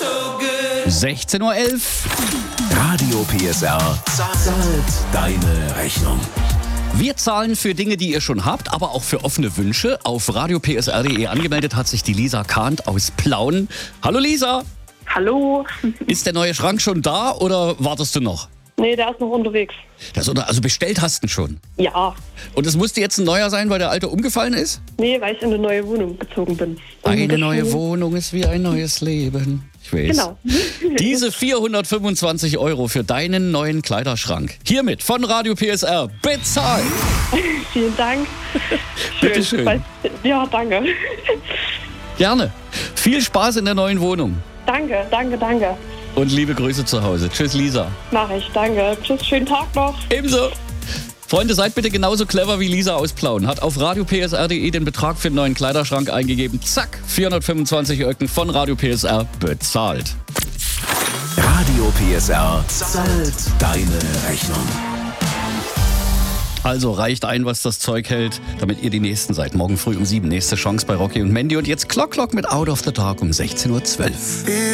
16:11 Uhr. Radio PSR zahlt deine Rechnung. Wir zahlen für Dinge, die ihr schon habt, aber auch für offene Wünsche. Auf radiopsr.de angemeldet hat sich die Lisa Kahnt aus Plauen. Hallo Lisa! Hallo. Ist der neue Schrank schon da oder wartest du noch? Nee, der ist noch unterwegs. Also bestellt hast du ihn schon? Ja. Und es musste jetzt ein neuer sein, weil der alte umgefallen ist? Nee, weil ich in eine neue Wohnung gezogen bin. Eine neue Wohnung ist wie ein neues Leben. Ich weiß. Genau. Diese 425 € für deinen neuen Kleiderschrank. Hiermit von Radio PSR bezahlt. Vielen Dank. Bitte schön. Ja, danke. Gerne. Viel Spaß in der neuen Wohnung. Danke. Und liebe Grüße zu Hause. Tschüss, Lisa. Mach ich, danke. Tschüss, schönen Tag noch. Ebenso. Freunde, seid bitte genauso clever wie Lisa aus Plauen. Hat auf radiopsr.de den Betrag für den neuen Kleiderschrank eingegeben. Zack, 425 € von Radio PSR bezahlt. Radio PSR zahlt deine Rechnung. Also reicht ein, was das Zeug hält, damit ihr die Nächsten seid. Morgen früh um 7. Nächste Chance bei Rocky und Mandy. Und jetzt Clock mit Out of the Dark um 16:12 Uhr.